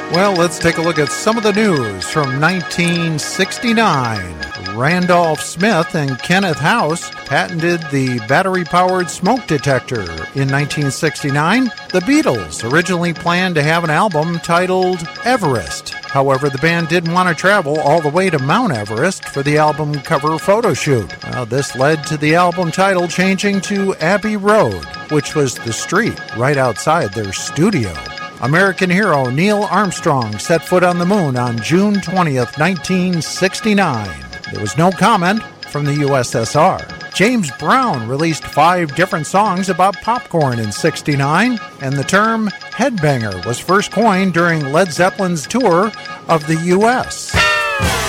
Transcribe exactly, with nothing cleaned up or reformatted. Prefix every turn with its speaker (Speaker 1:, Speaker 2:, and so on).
Speaker 1: Well, let's take a look at some of the news from nineteen sixty-nine. Randolph Smith and Kenneth House patented the battery-powered smoke detector in nineteen sixty-nine. The Beatles originally planned to have an album titled Everest. However, the band didn't want to travel all the way to Mount Everest for the album cover photo shoot. Well, this led to the album title changing to Abbey Road, which was the street right outside their studio. American hero Neil Armstrong set foot on the moon on June twentieth, nineteen sixty-nine. There was no comment from the U S S R. James Brown released five different songs about popcorn in sixty-nine, and the term headbanger was first coined during Led Zeppelin's tour of the U S